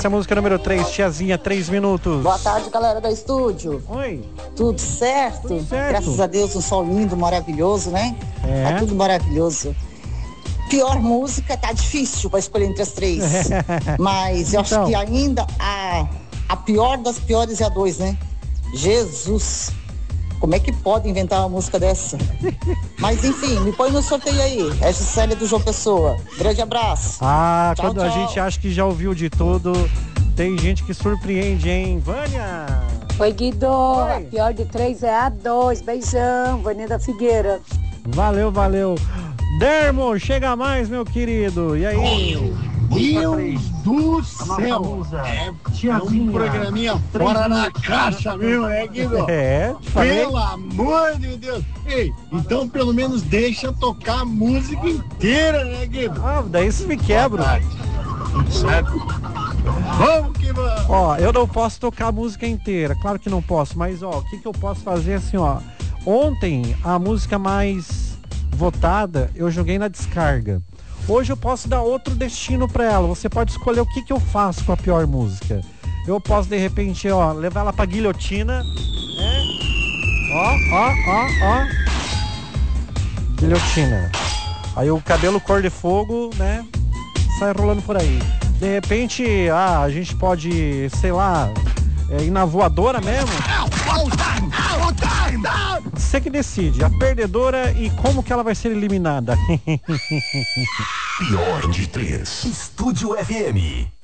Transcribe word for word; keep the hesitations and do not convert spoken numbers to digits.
sequência, a música número três, Tiazinha, três minutos. Boa tarde, galera do estúdio. Oi. Tudo certo? Tudo certo. Graças a Deus, um sol lindo, maravilhoso, né? É. Tá tudo maravilhoso. Pior música, tá difícil pra escolher entre as três. Mas eu Então. acho que ainda a, a pior das piores é a dois, né? Jesus. Como é que pode inventar uma música dessa? Mas enfim, me põe no sorteio aí. É Gisele do João Pessoa. Grande abraço. Ah, Tchau, quando a tchau. gente acha que já ouviu de tudo, tem gente que surpreende, hein? Vânia! Oi, Guido. Oi. A pior de três é a dois. Beijão, Vânia da Figueira. Valeu, valeu. Dermo, chega mais, meu querido. E aí? Meu do céu! É, é um programinha fora da caixa mesmo, né, Guido? É, te falei. Pelo amor de Deus! Ei, então pelo menos deixa tocar a música inteira, né, Guido? Ah, daí vocês me quebram. Tudo certo? Vamos que vamos! Ó, eu não posso tocar a música inteira, claro que não posso, mas ó, o que que eu posso fazer assim, ó. Ontem, a música mais votada, eu joguei na descarga. Hoje eu posso dar outro destino pra ela. Você pode escolher o que que eu faço com a pior música. Eu posso, de repente, ó, levar ela pra guilhotina, né? Ó, ó, ó, ó. Guilhotina. Aí o cabelo cor de fogo, né? Sai rolando por aí. De repente, ah, a gente pode, sei lá, é, ir na voadora mesmo. Você que decide, a perdedora e como que ela vai ser eliminada. Pior de três. Estúdio F M.